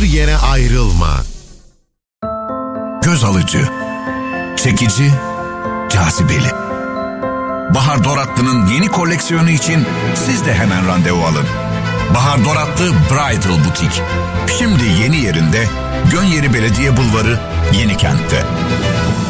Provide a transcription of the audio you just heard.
yere ayrılma. Göz alıcı, çekici, cazibeli. Bahar Doratlı'nın yeni koleksiyonu için siz de hemen randevu alın. Bahar Doratlı Bridal Butik. Şimdi yeni yerinde, Gönyeri Belediye Bulvarı, Yenikent'te.